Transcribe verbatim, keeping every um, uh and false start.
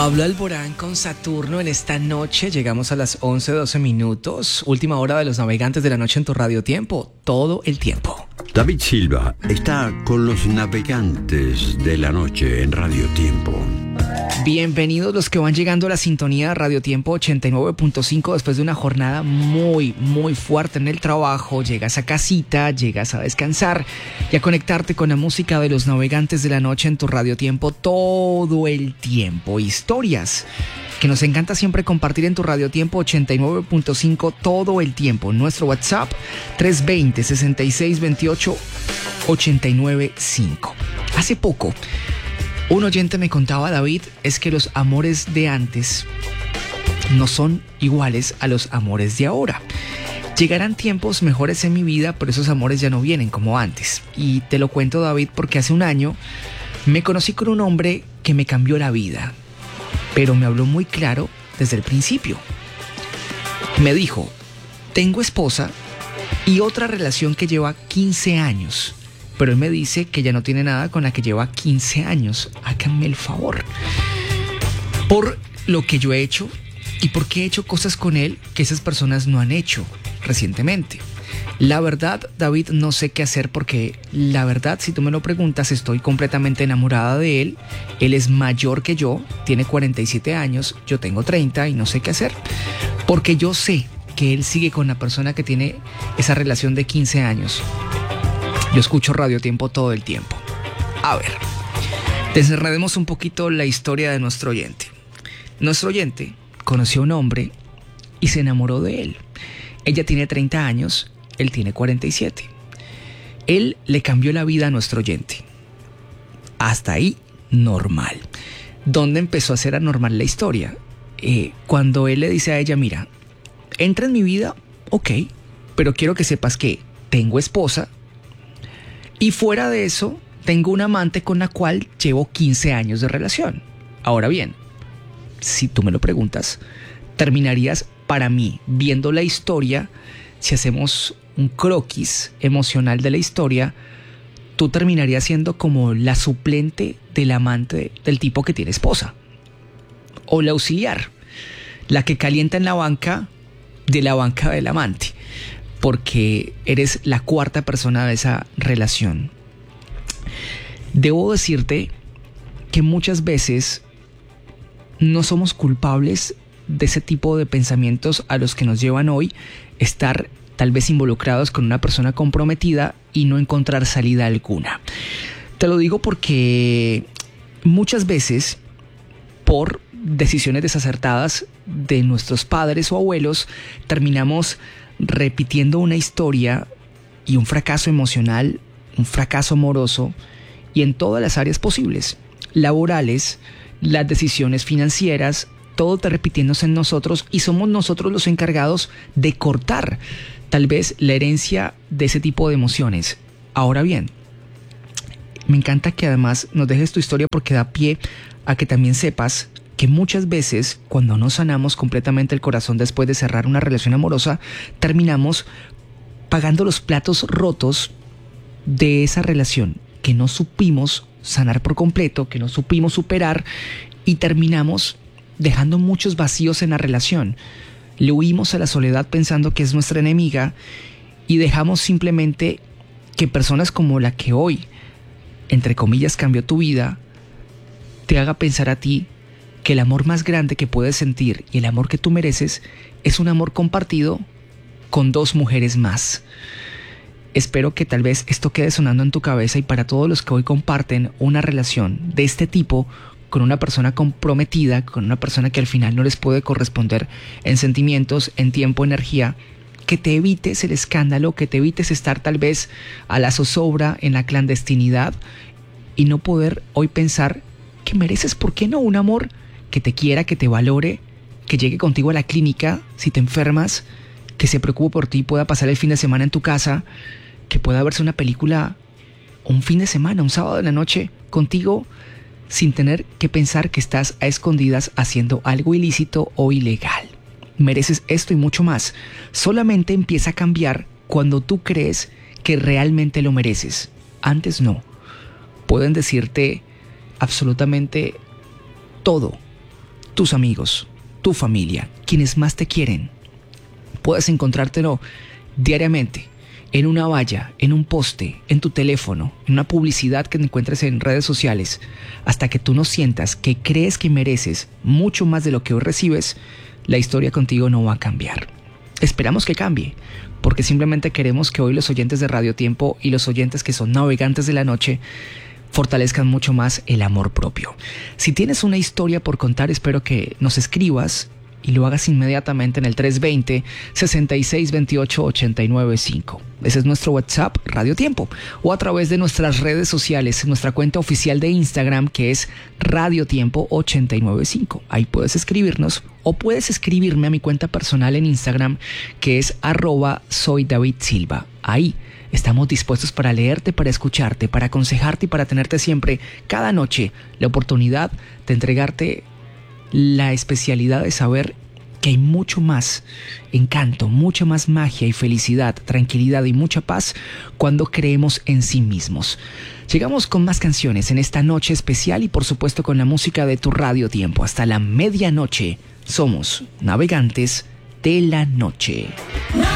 Pablo Alborán con Saturno en esta noche. Llegamos a las once doce minutos. Última hora de los navegantes de la noche en tu Radio Tiempo. Todo el tiempo. David Silva está con los navegantes de la noche en Radio Tiempo. Bienvenidos los que van llegando a la sintonía de Radio Tiempo ochenta y nueve punto cinco después de una jornada muy, muy fuerte en el trabajo. Llegas a casita, llegas a descansar y a conectarte con la música de los navegantes de la noche en tu Radio Tiempo todo el tiempo. Historias que nos encanta siempre compartir en tu Radio Tiempo ochenta y nueve punto cinco todo el tiempo. Nuestro WhatsApp tres dos cero, seis seis dos ocho, ocho nueve cinco. Hace poco un oyente me contaba, David, es que los amores de antes no son iguales a los amores de ahora. Llegarán tiempos mejores en mi vida, pero esos amores ya no vienen como antes. Y te lo cuento, David, porque hace un año me conocí con un hombre que me cambió la vida, pero me habló muy claro desde el principio. Me dijo, tengo esposa y otra relación que lleva quince años. Pero él me dice que ya no tiene nada con la que lleva quince años. Háganme el favor. Por lo que yo he hecho y porque he hecho cosas con él que esas personas no han hecho recientemente. La verdad, David, no sé qué hacer porque la verdad, si tú me lo preguntas, estoy completamente enamorada de él. Él es mayor que yo, tiene cuarenta y siete años, yo tengo treinta y no sé qué hacer. Porque yo sé que él sigue con la persona que tiene esa relación de quince años. Yo escucho Radio Tiempo todo el tiempo. A ver, desenredemos un poquito la historia de nuestro oyente. Nuestro oyente conoció a un hombre y se enamoró de él. Ella tiene treinta años, él tiene cuarenta y siete. Él le cambió la vida a nuestro oyente. Hasta ahí, normal. ¿Dónde empezó a ser anormal la historia? Eh, cuando él le dice a ella, mira, entra en mi vida, ok, pero quiero que sepas que tengo esposa. Y fuera de eso, tengo una amante con la cual llevo quince años de relación. Ahora bien, si tú me lo preguntas, terminarías para mí viendo la historia, si hacemos un croquis emocional de la historia, tú terminarías siendo como la suplente del amante del tipo que tiene esposa. O la auxiliar, la que calienta en la banca de la banca del amante. Porque eres la cuarta persona de esa relación. Debo decirte que muchas veces no somos culpables de ese tipo de pensamientos a los que nos llevan hoy estar tal vez involucrados con una persona comprometida y no encontrar salida alguna. Te lo digo porque muchas veces, por decisiones desacertadas de nuestros padres o abuelos, terminamos repitiendo una historia y un fracaso emocional, un fracaso amoroso y en todas las áreas posibles, laborales, las decisiones financieras, todo está repitiéndose en nosotros y somos nosotros los encargados de cortar tal vez la herencia de ese tipo de emociones. Ahora bien, me encanta que además nos dejes tu historia porque da pie a que también sepas que muchas veces cuando no sanamos completamente el corazón después de cerrar una relación amorosa, terminamos pagando los platos rotos de esa relación que no supimos sanar por completo, que no supimos superar y terminamos dejando muchos vacíos en la relación. Le huimos a la soledad pensando que es nuestra enemiga y dejamos simplemente que personas como la que hoy, entre comillas, cambió tu vida, te haga pensar a ti que el amor más grande que puedes sentir y el amor que tú mereces es un amor compartido con dos mujeres más. Espero que tal vez esto quede sonando en tu cabeza y para todos los que hoy comparten una relación de este tipo con una persona comprometida, con una persona que al final no les puede corresponder en sentimientos, en tiempo, energía, que te evites el escándalo, que te evites estar tal vez a la zozobra, en la clandestinidad y no poder hoy pensar que mereces, ¿por qué no? Un amor que te quiera, que te valore, que llegue contigo a la clínica si te enfermas, que se preocupe por ti, pueda pasar el fin de semana en tu casa, que pueda verse una película un fin de semana, un sábado de la noche contigo, sin tener que pensar que estás a escondidas haciendo algo ilícito o ilegal. Mereces esto y mucho más. Solamente empieza a cambiar cuando tú crees que realmente lo mereces. Antes no. Pueden decirte absolutamente todo tus amigos, tu familia, quienes más te quieren. Puedes encontrártelo diariamente en una valla, en un poste, en tu teléfono, en una publicidad que encuentres en redes sociales, hasta que tú no sientas que crees que mereces mucho más de lo que hoy recibes, la historia contigo no va a cambiar. Esperamos que cambie, porque simplemente queremos que hoy los oyentes de Radio Tiempo y los oyentes que son navegantes de la noche fortalezcan mucho más el amor propio. Si tienes una historia por contar, espero que nos escribas y lo hagas inmediatamente en el tres dos cero, seis seis dos ocho, ocho nueve cinco. Ese es nuestro WhatsApp Radio Tiempo, o a través de nuestras redes sociales, nuestra cuenta oficial de Instagram, que es Radio Tiempo ochenta y nueve cinco. Ahí puedes escribirnos, o puedes escribirme a mi cuenta personal en Instagram, que es arroba soy David Silva. Ahí estamos dispuestos para leerte, para escucharte, para aconsejarte y para tenerte siempre, cada noche, la oportunidad de entregarte la especialidad de saber que hay mucho más encanto, mucha más magia y felicidad, tranquilidad y mucha paz cuando creemos en sí mismos. Llegamos con más canciones en esta noche especial y por supuesto con la música de tu Radio Tiempo. Hasta la medianoche somos navegantes de la noche.